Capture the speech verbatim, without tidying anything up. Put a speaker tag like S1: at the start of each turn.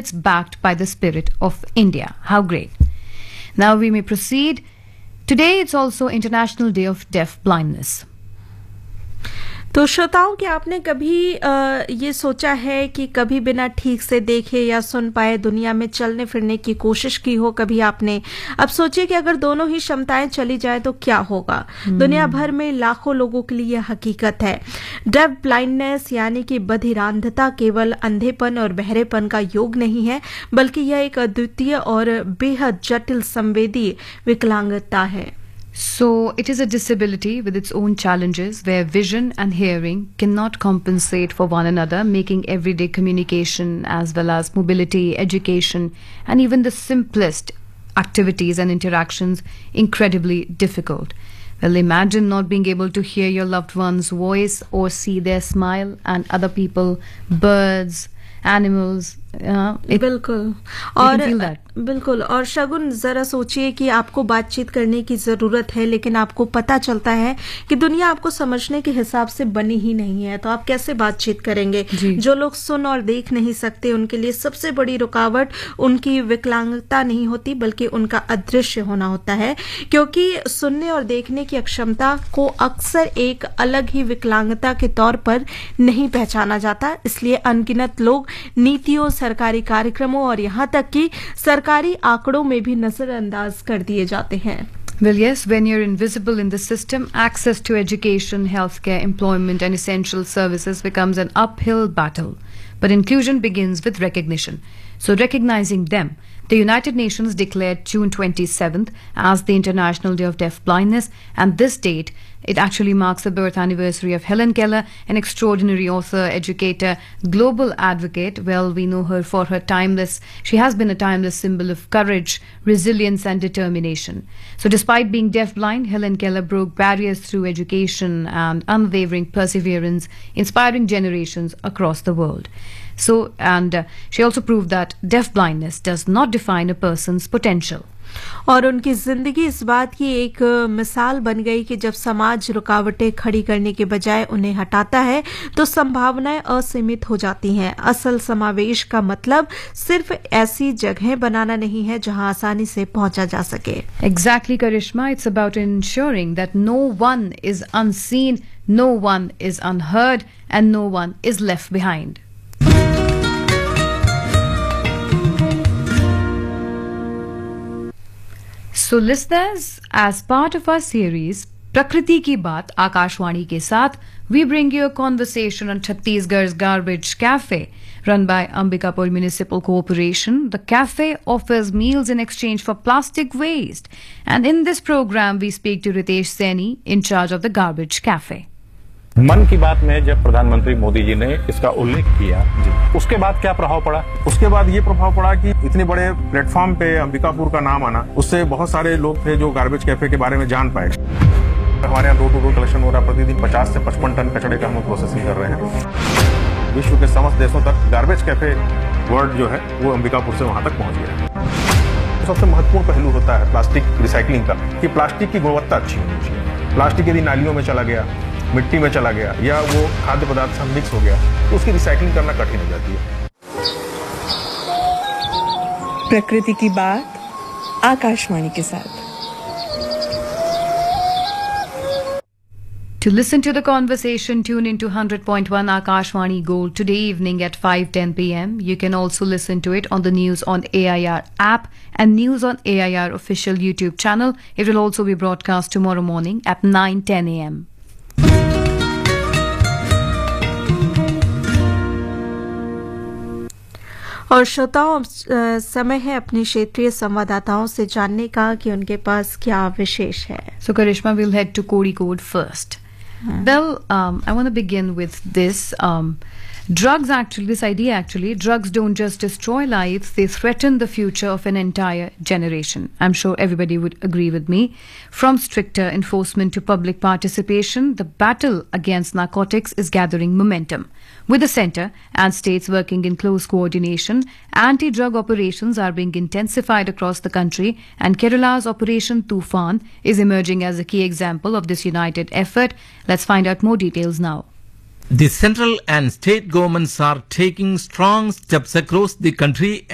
S1: it's backed by the spirit of India. How great. Now we may proceed. Today it's also International Day of Deaf Blindness.
S2: तो श्रोताओं, क्या आपने कभी आ, ये सोचा है कि कभी बिना ठीक से देखे या सुन पाए दुनिया में चलने फिरने की कोशिश की हो? कभी आपने? अब सोचिए कि अगर दोनों ही क्षमताएं चली जाए तो क्या होगा। hmm. दुनिया भर में लाखों लोगों के लिए यह हकीकत है। डेफ ब्लाइंडनेस यानी कि बधिरांधता केवल अंधेपन और बहरेपन का योग नहीं है, बल्कि यह एक अद्वितीय और बेहद जटिल संवेदी विकलांगता है।
S1: So, it is a disability with its own challenges where vision and hearing cannot compensate for one another, making everyday communication as well as mobility, education, and even the simplest activities and interactions incredibly difficult. Well, imagine not being able to hear your loved one's voice or see their smile and other people, birds, animals. Uh, it,
S2: बिल्कुल और बिल्कुल और शगुन, जरा सोचिए कि आपको बातचीत करने की जरूरत है, लेकिन आपको पता चलता है कि दुनिया आपको समझने के हिसाब से बनी ही नहीं है, तो आप कैसे बातचीत करेंगे? जो लोग सुन और देख नहीं सकते, उनके लिए सबसे बड़ी रुकावट उनकी विकलांगता नहीं होती, बल्कि उनका अदृश्य होना होता है, क्योंकि सुनने और देखने की अक्षमता को अक्सर एक अलग ही विकलांगता के तौर पर नहीं पहचाना जाता। इसलिए अनगिनत लोग नीतियों, सरकारी कार्यक्रमों और यहाँ तक कि सरकारी आंकड़ों में भी नजरअंदाज कर दिए जाते हैं।
S1: Well, yes, when you're invisible in the system, access to education, healthcare, employment, and essential services becomes an uphill battle. But inclusion begins with recognition. So, recognizing them, the United Nations declared June twenty-seventh as the International Day of Deaf Blindness, and this date, it actually marks the birth anniversary of Helen Keller, an extraordinary author, educator, global advocate. Well, we know her for her timeless, she has been a timeless symbol of courage, resilience, and determination. So despite being deafblind, Helen Keller broke barriers through education and unwavering perseverance, inspiring generations across the world. So, and uh, she also proved that deafblindness does not define a person's potential.
S2: और उनकी जिंदगी इस बात की एक मिसाल बन गई कि जब समाज रुकावटें खड़ी करने के बजाय उन्हें हटाता है तो संभावनाएं असीमित हो जाती हैं। असल समावेश का मतलब सिर्फ ऐसी जगहें बनाना नहीं है जहां आसानी से पहुंचा जा सके।
S1: Exactly, Karishma. It's about ensuring that no one is unseen, no one is unheard, and no one is left behind. So listeners, as part of our series Prakriti Ki Baat Akashwani ke saath, we bring you a conversation on Chhattisgarh's Garbage Cafe. Run by Ambikapur Municipal Corporation, the cafe offers meals in exchange for plastic waste. And in this program, we speak to Ritesh Saini, in charge of the Garbage Cafe.
S3: मन की बात में जब प्रधानमंत्री मोदी जी ने इसका उल्लेख किया, उसके बाद क्या प्रभाव पड़ा? उसके बाद ये प्रभाव पड़ा कि इतने बड़े प्लेटफॉर्म पे अंबिकापुर का नाम आना, उससे बहुत सारे लोग थे जो गार्बेज कैफे के बारे में जान पाए। हमारे यहाँ डोर टू डोर कलेक्शन हो रहा है, प्रतिदिन पचास से पचपन टन कचड़े का हम प्रोसेसिंग कर रहे हैं। विश्व के समस्त देशों तक गार्बेज कैफे वर्ड जो है वो अंबिकापुर से वहां तक पहुंच गया है। सबसे महत्वपूर्ण पहलू होता है प्लास्टिक रिसाइकलिंग का, कि प्लास्टिक की गुणवत्ता अच्छी होनी चाहिए। प्लास्टिक यदि नालियों में चला गया, मिट्टी में चला गया या वो खाद्य पदार्थ से मिक्स हो गया तो उसकी रिसाइकलिंग करना कठिन हो जाती है।
S4: प्रकृति की बात आकाशवाणी के साथ।
S1: To listen to the conversation, tune into one hundred point one Akashwani Gold today evening at five ten p m You can also listen to it on the News on A I R app and News on A I R official YouTube channel. It will also be broadcast tomorrow morning at nine ten a m
S2: और श्रोताओं, समय है अपनी क्षेत्रीय संवाददाताओं से जानने का कि उनके पास क्या विशेष है।
S1: So Karishma, we'll head to Kozhikode first. Hmm. Well, um, I want to begin with this. Um, drugs actually, this idea actually, drugs don't just destroy lives, they threaten the future of an entire generation. I'm sure everybody would agree with me. From stricter enforcement to public participation, the battle against narcotics is gathering momentum. With the centre and states working in close coordination, anti-drug operations are being intensified across the country, and Kerala's Operation Tufan is emerging as a key example of this united effort. Let's find out more details now.
S5: The central and state governments are taking strong steps across the country